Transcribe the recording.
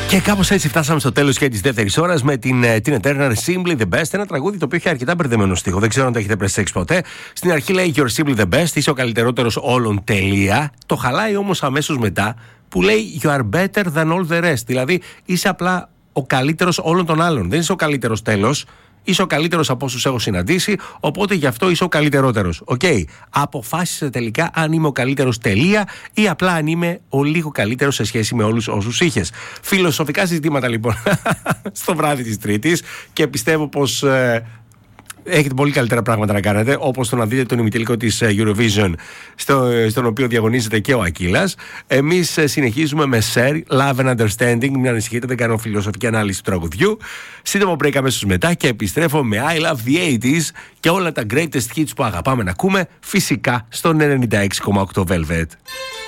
Και κάπως έτσι φτάσαμε στο τέλος και της δεύτερης ώρας με την Turner Simply the Best. Ένα τραγούδι το οποίο έχει αρκετά μπερδεμένο στίχο. Δεν ξέρω αν το έχετε προσέξει ποτέ. Στην αρχή λέει You're simply the best, είσαι ο καλύτερότερος όλων, τελεία. Το χαλάει όμως αμέσως μετά που λέει You are better than all the rest. Δηλαδή είσαι απλά ο καλύτερος όλων των άλλων. Δεν είσαι ο καλύτερος τέλος. Είσαι ο καλύτερος από όσους έχω συναντήσει, οπότε γι' αυτό είσαι ο καλύτερότερος. Οκ. Αποφάσισε τελικά αν είμαι ο καλύτερος, τελεία, ή απλά αν είμαι ο λίγο καλύτερος σε σχέση με όλους όσους είχες. Φιλοσοφικά συζητήματα λοιπόν στο βράδυ της Τρίτης και πιστεύω πως έχετε πολύ καλύτερα πράγματα να κάνετε, όπως το να δείτε τον ημιτελικό της Eurovision, στον οποίο διαγωνίζεται και ο Ακύλας. Εμείς συνεχίζουμε με Cher, Love and Understanding. Μην ανησυχείτε, δεν κάνω φιλοσοφική ανάλυση του τραγουδιού. Σύντομο break αμέσως μετά και επιστρέφω με I Love the 80s και όλα τα greatest hits που αγαπάμε να ακούμε, φυσικά στον 96,8 Velvet.